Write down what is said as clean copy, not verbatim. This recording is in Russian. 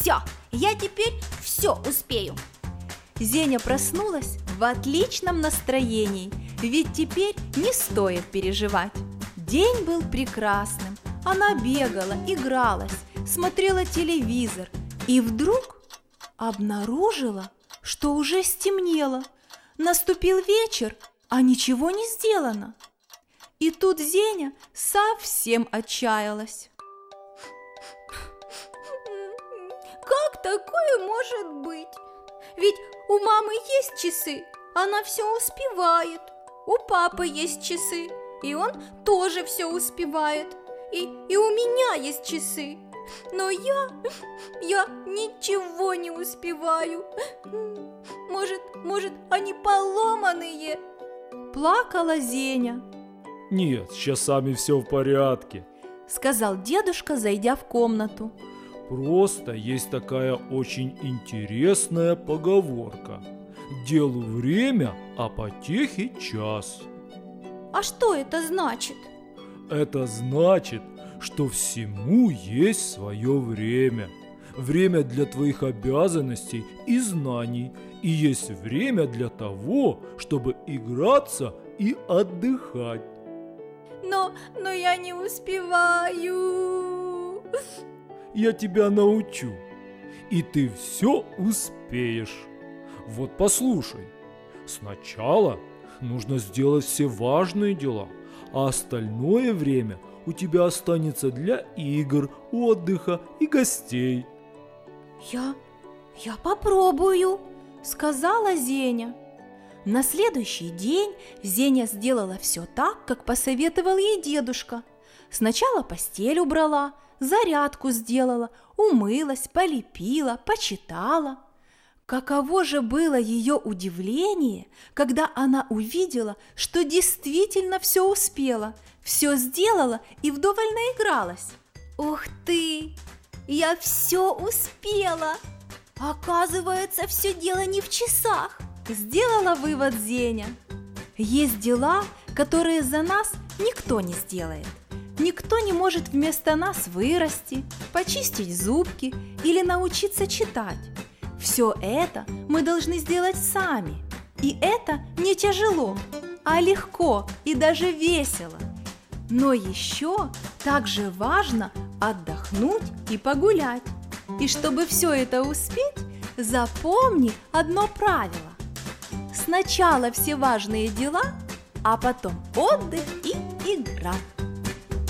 Все, я теперь все успею. Зеня проснулась в отличном настроении, ведь теперь не стоит переживать. День был прекрасным. Она бегала, игралась, смотрела телевизор и вдруг обнаружила, что уже стемнело. Наступил вечер, а ничего не сделано. И тут Зеня совсем отчаялась. Как такое может быть? Ведь у мамы есть часы, она все успевает. У папы есть часы, и он тоже все успевает. И у меня есть часы, но я ничего не успеваю. Может, они поломанные? Плакала Зеня. Нет, с часами все в порядке, сказал дедушка, зайдя в комнату. Просто есть такая очень интересная поговорка: делу время, а потехе час. А что это значит? Это значит, что всему есть свое время. Время для твоих обязанностей и знаний, и есть время для того, чтобы играться и отдыхать. Но я не успеваю. Я тебя научу, и ты все успеешь. Вот послушай, сначала нужно сделать все важные дела, а остальное время у тебя останется для игр, отдыха и гостей. Я попробую, сказала Зеня. На следующий день Зеня сделала все так, как посоветовал ей дедушка. Сначала постель убрала, зарядку сделала, умылась, полепила, почитала. Каково же было ее удивление, когда она увидела, что действительно все успела, все сделала и вдоволь наигралась. Ух ты! Я все успела! Оказывается, все дело не в часах. Сделала вывод Зеня. Есть дела, которые за нас никто не сделает. Никто не может вместо нас вырасти, почистить зубки или научиться читать. Все это мы должны сделать сами. И это не тяжело, а легко и даже весело. Но еще также важно отдохнуть и погулять. И чтобы все это успеть, запомни одно правило. Сначала все важные дела, а потом отдых и игра.